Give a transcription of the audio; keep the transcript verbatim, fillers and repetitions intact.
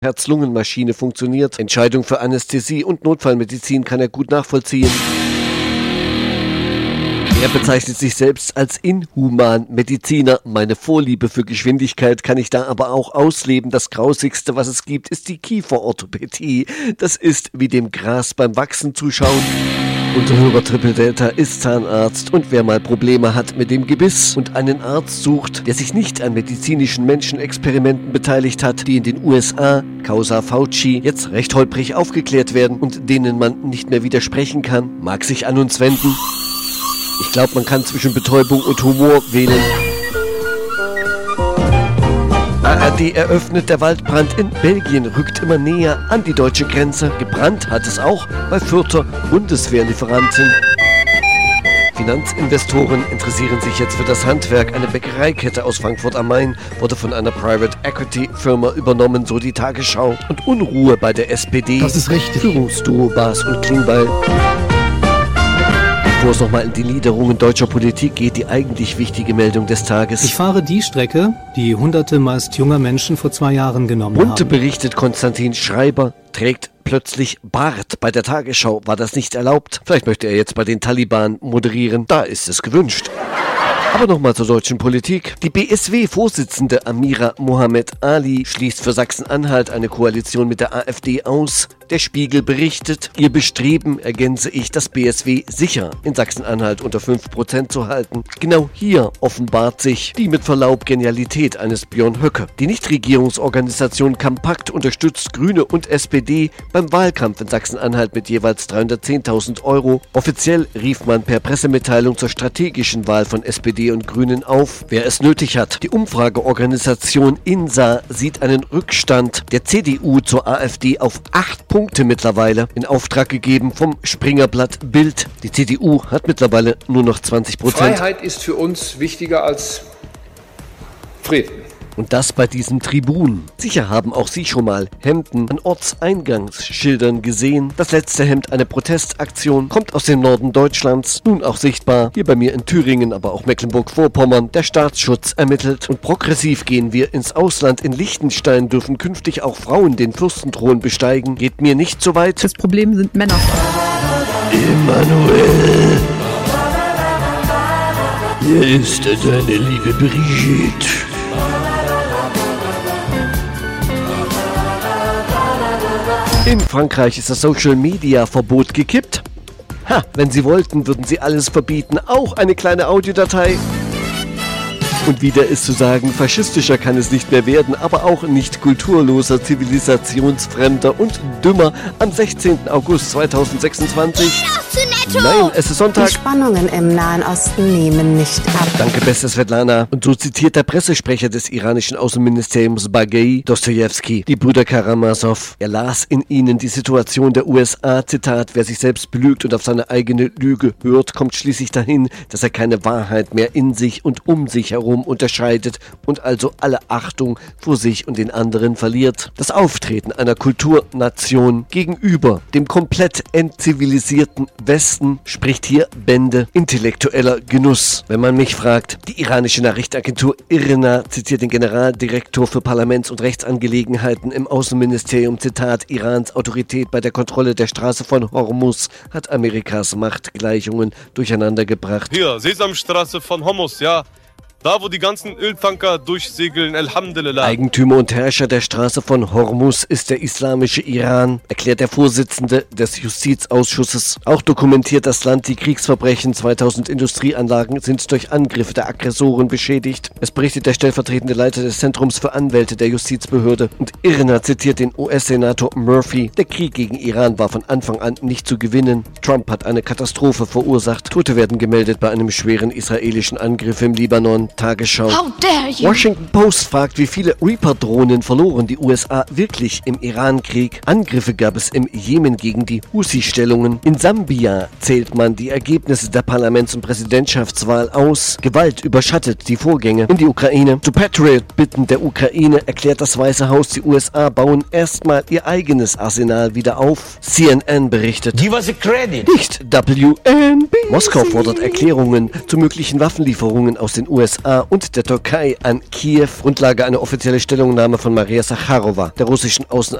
Herz-Lungen-Maschine funktioniert. Entscheidung für Anästhesie und Notfallmedizin kann er gut nachvollziehen. Er bezeichnet sich selbst als Inhuman-Mediziner. Meine Vorliebe für Geschwindigkeit kann ich da aber auch ausleben. Das Grausigste, was es gibt, ist die Kieferorthopädie. Das ist wie dem Gras beim Wachsen zuschauen. Unterhörer Triple Delta ist Zahnarzt und wer mal Probleme hat mit dem Gebiss und einen Arzt sucht, der sich nicht an medizinischen Menschenexperimenten beteiligt hat, die in den U S A, Causa Fauci, jetzt recht holprig aufgeklärt werden und denen man nicht mehr widersprechen kann, mag sich an uns wenden. Ich glaube, man kann zwischen Betäubung und Humor wählen. A R D eröffnet, der Waldbrand in Belgien rückt immer näher an die deutsche Grenze. Gebrannt hat es auch bei Fürther Bundeswehrlieferanten. Finanzinvestoren interessieren sich jetzt für das Handwerk. Eine Bäckereikette aus Frankfurt am Main wurde von einer Private Equity Firma übernommen, so die Tagesschau. Und Unruhe bei der S P D. Das ist richtig. Führungsduo Baas und Klingbeil. Bevor es nochmal in die Niederungen deutscher Politik geht, die eigentlich wichtige Meldung des Tages. Ich fahre die Strecke, die hunderte meist junger Menschen vor zwei Jahren genommen Bunte haben. berichtet, Konstantin Schreiber trägt plötzlich Bart. Bei der Tagesschau war das nicht erlaubt. Vielleicht möchte er jetzt bei den Taliban moderieren. Da ist es gewünscht. Aber nochmal zur deutschen Politik. Die B S W-Vorsitzende Amira Mohamed Ali schließt für Sachsen-Anhalt eine Koalition mit der AfD aus. Der Spiegel berichtet, ihr Bestreben, ergänze ich, das B S W sicher in Sachsen-Anhalt unter fünf Prozent zu halten. Genau hier offenbart sich die mit Verlaub Genialität eines Björn Höcke. Die Nichtregierungsorganisation Kompakt unterstützt Grüne und S P D beim Wahlkampf in Sachsen-Anhalt mit jeweils dreihundertzehntausend Euro. Offiziell rief man per Pressemitteilung zur strategischen Wahl von S P D und Grünen auf, wer es nötig hat. Die Umfrageorganisation INSA sieht einen Rückstand der C D U zur AfD auf acht Punkte mittlerweile in Auftrag gegeben vom Springerblatt Bild. Die C D U hat mittlerweile nur noch zwanzig Prozent. Freiheit ist für uns wichtiger als Frieden. Und das bei diesem Tribun. Sicher haben auch Sie schon mal Hemden an Ortseingangsschildern gesehen. Das letzte Hemd, eine Protestaktion, kommt aus dem Norden Deutschlands. Nun auch sichtbar hier bei mir in Thüringen, aber auch Mecklenburg-Vorpommern. Der Staatsschutz ermittelt. Und progressiv gehen wir ins Ausland. In Liechtenstein dürfen künftig auch Frauen den Fürstenthron besteigen. Geht mir nicht so weit. Das Problem sind Männer. Emanuel. Hier ist deine liebe Brigitte. In Frankreich ist das Social-Media-Verbot gekippt. Ha, wenn Sie wollten, würden Sie alles verbieten, auch eine kleine Audiodatei. Und wieder ist zu sagen, faschistischer kann es nicht mehr werden, aber auch nicht kulturloser, zivilisationsfremder und dümmer am sechzehnten August zweitausendsechsundzwanzig. Nein, es ist Sonntag. Die Spannungen im Nahen Osten nehmen nicht ab. Danke, beste Svetlana. Und so zitiert der Pressesprecher des iranischen Außenministeriums Bagei Dostojewski die Brüder Karamasow. Er las in ihnen die Situation der U S A, Zitat, wer sich selbst belügt und auf seine eigene Lüge hört, kommt schließlich dahin, dass er keine Wahrheit mehr in sich und um sich herum unterscheidet und also alle Achtung vor sich und den anderen verliert. Das Auftreten einer Kulturnation gegenüber dem komplett entzivilisierten Westen spricht hier Bände intellektueller Genuss. Wenn man mich fragt, die iranische Nachrichtenagentur IRNA zitiert den Generaldirektor für Parlaments- und Rechtsangelegenheiten im Außenministerium, Zitat, Irans Autorität bei der Kontrolle der Straße von Hormuz hat Amerikas Machtgleichungen durcheinandergebracht. Hier, Sesamstraße von Hormuz, ja. Da, wo die ganzen Öltanker durchsegeln, Alhamdulillah. Eigentümer und Herrscher der Straße von Hormuz ist der islamische Iran, erklärt der Vorsitzende des Justizausschusses. Auch dokumentiert das Land die Kriegsverbrechen. zweitausend Industrieanlagen sind durch Angriffe der Aggressoren beschädigt. Es berichtet der stellvertretende Leiter des Zentrums für Anwälte der Justizbehörde. Und IRNA zitiert den U S-Senator Murphy. Der Krieg gegen Iran war von Anfang an nicht zu gewinnen. Trump hat eine Katastrophe verursacht. Tote werden gemeldet bei einem schweren israelischen Angriff im Libanon. Tagesschau. How dare you? Washington Post fragt, wie viele Reaper-Drohnen verloren die U S A wirklich im Iran-Krieg. Angriffe gab es im Jemen gegen die Houthi-Stellungen. In Sambia zählt man die Ergebnisse der Parlaments- und Präsidentschaftswahl aus. Gewalt überschattet die Vorgänge in die Ukraine. Zu Patriot-Bitten der Ukraine erklärt das Weiße Haus, die U S A bauen erstmal ihr eigenes Arsenal wieder auf. C N N berichtet. Give us a credit. Nicht W N B C. Moskau fordert Erklärungen zu möglichen Waffenlieferungen aus den U S A A und der Türkei an Kiew. Grundlage eine offizielle Stellungnahme von Maria Sacharowa, der russischen Außen